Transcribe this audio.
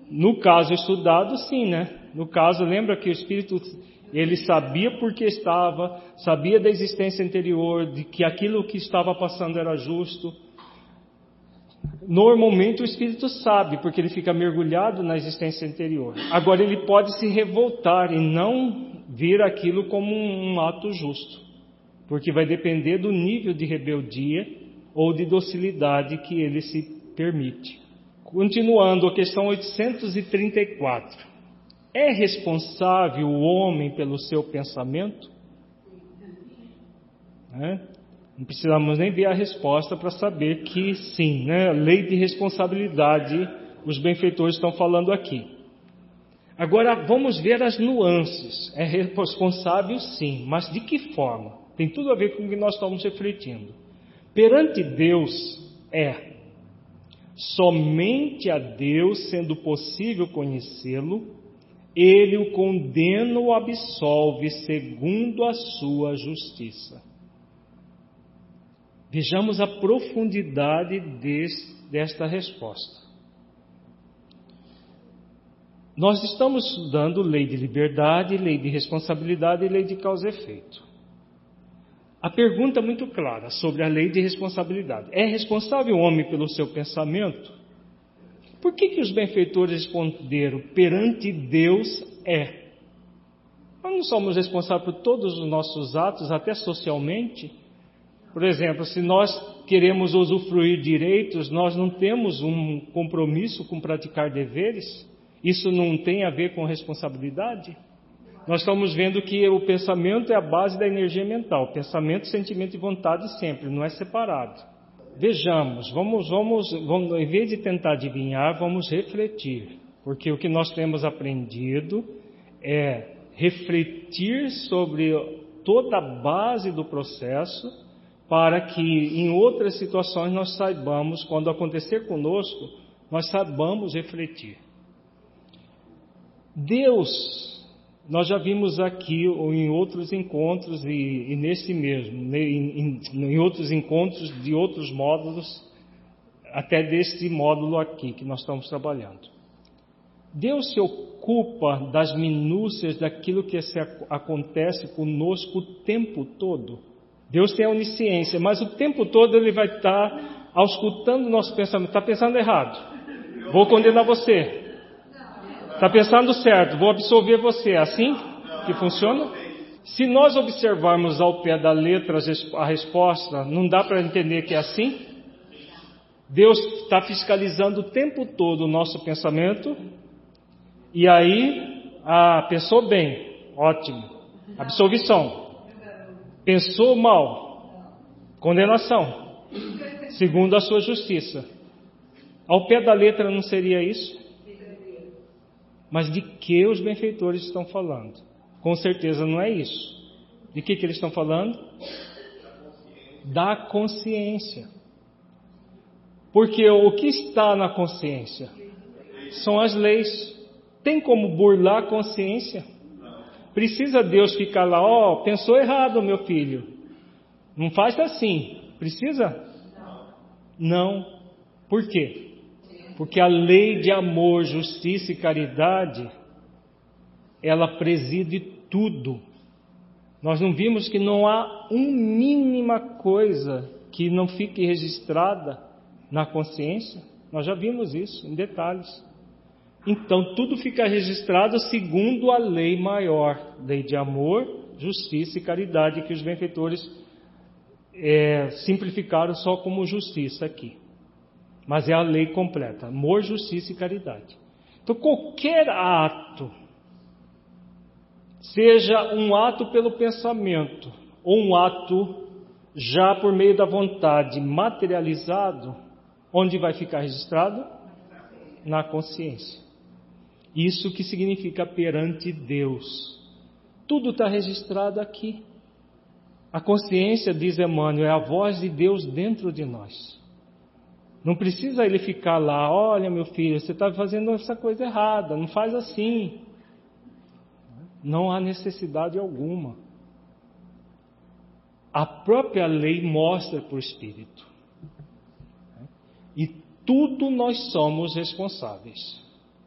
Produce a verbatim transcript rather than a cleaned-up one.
No caso estudado, sim, né? No caso, lembra que o Espírito, ele sabia porque estava, sabia da existência anterior, de que aquilo que estava passando era justo. Normalmente o Espírito sabe, porque ele fica mergulhado na existência anterior. Agora ele pode se revoltar e não ver aquilo como um, um ato justo, porque vai depender do nível de rebeldia ou de docilidade que ele se permite. Continuando, a questão oitocentos e trinta e quatro. É responsável o homem pelo seu pensamento? É? Não precisamos nem ver a resposta para saber que sim, né? Lei de responsabilidade, os benfeitores estão falando aqui. Agora vamos ver as nuances. É responsável sim, mas de que forma? Tem tudo a ver com o que nós estamos refletindo. Perante Deus é somente a Deus, sendo possível conhecê-lo, ele o condena ou absolve segundo a sua justiça. Vejamos a profundidade desse, desta resposta. Nós estamos estudando lei de liberdade, lei de responsabilidade e lei de causa e efeito. A pergunta é muito clara sobre a lei de responsabilidade. É responsável o homem pelo seu pensamento? Por que que os benfeitores responderam, perante Deus é? Nós não somos responsáveis por todos os nossos atos, até socialmente. Por exemplo, se nós queremos usufruir direitos, nós não temos um compromisso com praticar deveres? Isso não tem a ver com responsabilidade? Nós estamos vendo que o pensamento é a base da energia mental. Pensamento, sentimento e vontade sempre, não é separado. Vejamos, vamos, vamos, vamos, em vez de tentar adivinhar, vamos refletir. Porque o que nós temos aprendido é refletir sobre toda a base do processo, para que em outras situações nós saibamos, quando acontecer conosco, nós saibamos refletir. Deus, nós já vimos aqui ou em outros encontros e, e nesse mesmo, em, em, em outros encontros de outros módulos, até desse módulo aqui que nós estamos trabalhando. Deus se ocupa das minúcias daquilo que se acontece conosco o tempo todo. Deus tem a onisciência, mas o tempo todo Ele vai estar auscultando o nosso pensamento. Está pensando errado, vou condenar você. Está pensando certo, vou absolver você. É assim que funciona? Se nós observarmos ao pé da letra a resposta, não dá para entender que é assim? Deus está fiscalizando o tempo todo o nosso pensamento. E aí, ah, pensou bem, ótimo, absolvição. Pensou mal, condenação, segundo a sua justiça. Ao pé da letra não seria isso? Mas de que os benfeitores estão falando? Com certeza não é isso. De que, que eles estão falando? Da consciência. Porque o que está na consciência? São as leis. Tem como burlar a consciência? Precisa Deus ficar lá, ó, oh, pensou errado, meu filho. Não faz assim. Precisa? Não. Por quê? Porque a lei de amor, justiça e caridade, ela preside tudo. Nós não vimos que não há uma mínima coisa que não fique registrada na consciência? Nós já vimos isso em detalhes. Então, tudo fica registrado segundo a lei maior, lei de amor, justiça e caridade, que os benfeitores é, simplificaram só como justiça aqui. Mas é a lei completa, amor, justiça e caridade. Então, qualquer ato, seja um ato pelo pensamento, ou um ato já por meio da vontade materializado, onde vai ficar registrado? Na consciência. Isso que significa perante Deus. Tudo está registrado aqui. A consciência, diz Emmanuel, é a voz de Deus dentro de nós. Não precisa ele ficar lá, olha meu filho, você está fazendo essa coisa errada, não faz assim. Não há necessidade alguma. A própria lei mostra para o Espírito. E tudo nós somos responsáveis.